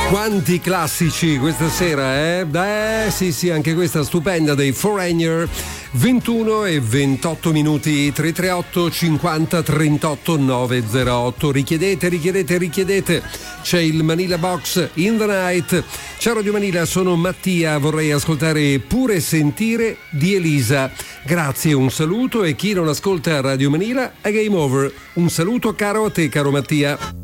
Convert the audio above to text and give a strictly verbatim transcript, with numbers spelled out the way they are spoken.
Quanti classici questa sera, eh? Beh, sì, sì, anche questa stupenda dei Foreigner. ventuno e ventotto minuti, tre tre otto cinquanta trentotto novecentotto. Richiedete, richiedete, richiedete. C'è il Manila Box in the Night. Ciao Radio Manila, sono Mattia, vorrei ascoltare Pure Sentire di Elisa. Grazie, un saluto, e chi non ascolta Radio Manila è game over. Un saluto caro a te, caro Mattia.